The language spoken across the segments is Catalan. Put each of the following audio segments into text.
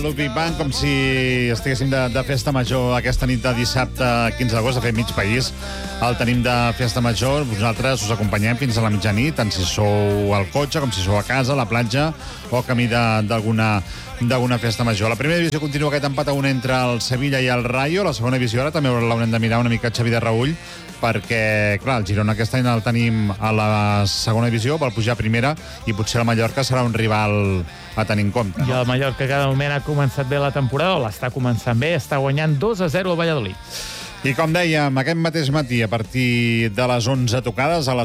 Look Big Bang, com si estiguéssim de festa major aquesta nit de dissabte 15 d'agost, de fet mig país el tenim de festa major. Vosaltres us acompanyem fins a la mitjanit, tant si sou al cotxe com si sou a casa, a la platja o camí d'alguna festa major. La primera divisió continua aquest empat a 1 entre el Sevilla i el Rayo. La segona divisió ara també l'haurem de mirar una mica Xavi de Raüll, perquè, clar, el Girona aquest any el tenim a la segona divisió, vol pujar a primera, i potser el Mallorca serà un rival a tenir en compte. I el Mallorca, que de moment ha començat bé la temporada, o l'està començant bé, està guanyant 2-0 al Valladolid. I com dèiem, aquest mateix matí, a partir de les 11 tocades, hi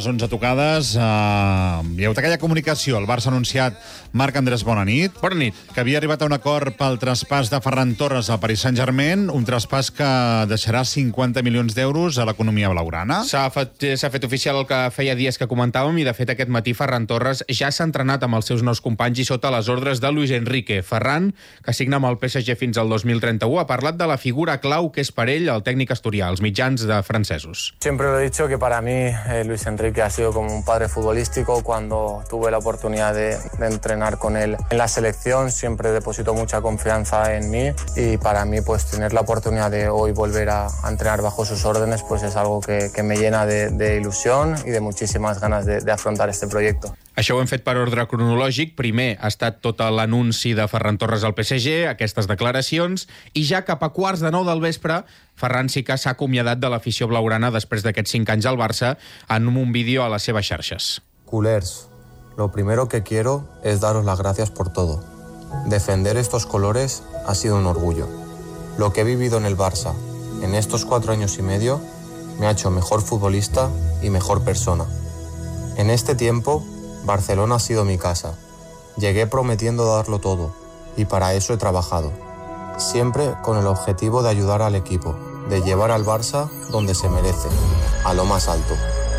ha hagut aquella comunicació. El Barça ha anunciat Marc Andrés Bonanit, que havia arribat a un acord pel traspàs de Ferran Torres al Paris Saint-Germain, un traspàs que deixarà 50 milions d'euros a l'economia blaugrana. S'ha fet oficial el que feia dies que comentàvem, i de fet aquest matí Ferran Torres ja s'ha entrenat amb els seus nous companys i sota les ordres de Luis Enrique. Ferran, que signa amb el PSG fins al 2031, ha parlat de la figura clau que és per ell el tècnic asturià, els mitjans de francesos. Siempre lo he dicho que para mí Luis Enrique ha sido como un padre futbolístico. Cuando tuve la oportunidad de entrenar con él en la selección, siempre depositó mucha confianza en mí, y para mí pues tener la oportunidad de hoy volver a entrenar bajo sus órdenes pues es algo que me llena de ilusión y de muchísimas ganas de afrontar este proyecto. Això ho hem fet per ordre cronològic. Primer ha estat tot l'anunci de Ferran Torres al PSG, aquestes declaracions, i ja cap a 8:45 del vespre, Ferran sí que s'ha acomiadat de l'afició blaugrana després d'aquests 5 anys al Barça en un vídeo a les seves xarxes. Culers, lo primero que quiero es daros las gracias por todo. Defender estos colores ha sido un orgullo. Lo que he vivido en el Barça en estos 4 años y medio me ha hecho mejor futbolista y mejor persona. En este tiempo, Barcelona ha sido mi casa. Llegué prometiendo darlo todo, y para eso he trabajado. Siempre con el objetivo de ayudar al equipo, de llevar al Barça donde se merece, a lo más alto.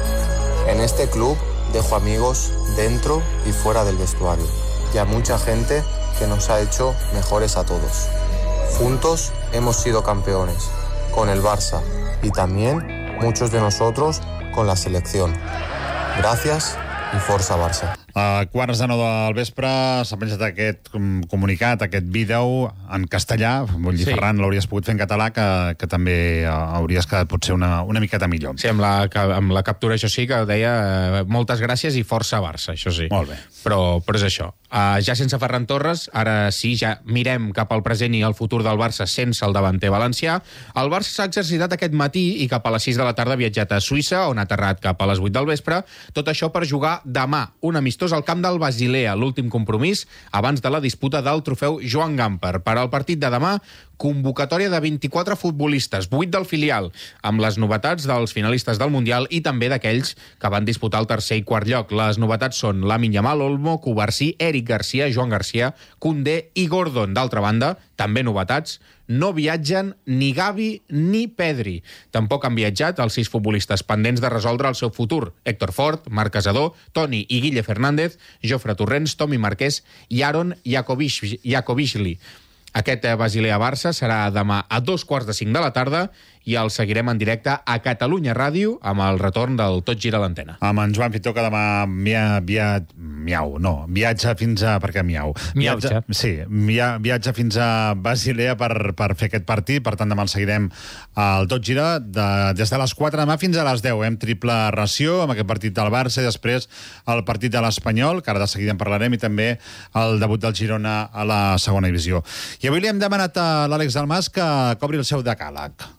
En este club dejo amigos dentro y fuera del vestuario, y a mucha gente que nos ha hecho mejores a todos. Juntos hemos sido campeones, con el Barça, y también muchos de nosotros con la selección. Gracias i força Barça. A 8:45 del vespre s'ha penjat aquest comunicat, aquest vídeo en castellà. Vull dir, sí. Ferran, l'hauries pogut fer en català, que també hauries quedat potser una miqueta millor. Sí, amb la captura, això sí, que deia moltes gràcies i força Barça, això sí. Molt bé. Però és això. Ja sense Ferran Torres, ara sí, ja mirem cap al present i al futur del Barça sense el davanter valencià. El Barça s'ha exercitat aquest matí i cap a les 6 de la tarda ha viatjat a Suïssa, on ha aterrat cap a les 8 del vespre. Tot això per jugar demà un amistós al camp del Basilea, l'últim compromís abans de la disputa del trofeu Joan Gamper. Per al partit de demà, convocatòria de 24 futbolistes, 8 del filial, amb les novetats dels finalistes del Mundial i també d'aquells que van disputar el tercer i quart lloc. Les novetats són Lamine Yamal, Olmo, Cubarsí, Eric Garcia, Joan Garcia, Koundé i Gordon. D'altra banda, també novetats, no viatgen ni Gavi ni Pedri. Tampoc han viatjat els 6 futbolistes pendents de resoldre el seu futur: Héctor Fort, Marc Casadó, Toni i Guille Fernández, Jofre Torrents, Tomi Marquès i Aaron Iacovichli. Aquest Basilea-Barça serà demà a 2:45 de la tarda i el seguirem en directe a Catalunya Ràdio amb el retorn del Tot gira l'antena. Amb en Joan Fitó, que demà viatja fins a... Per què miau? Viatja fins a Basilea per fer aquest partit. Per tant, demà el seguirem al Tot gira des de les 4 demà fins a les 10. Hem triple ració amb aquest partit del Barça i després el partit de l'Espanyol, que ara de seguida en parlarem, i també el debut del Girona a la segona divisió. I avui li hem demanat a l'Àlex Dalmas que cobri el seu decàleg.